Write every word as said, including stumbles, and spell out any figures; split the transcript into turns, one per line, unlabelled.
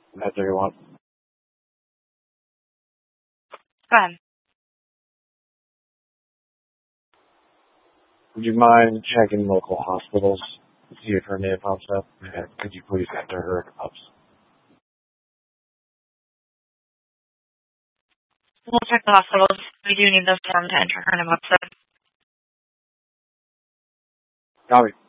That's everyone.
Go ahead.
Would you mind checking local hospitals to see if her name pops up? And could you please enter her ups?
We'll check the hospitals. We do need this form to enter her name upset.
Copy.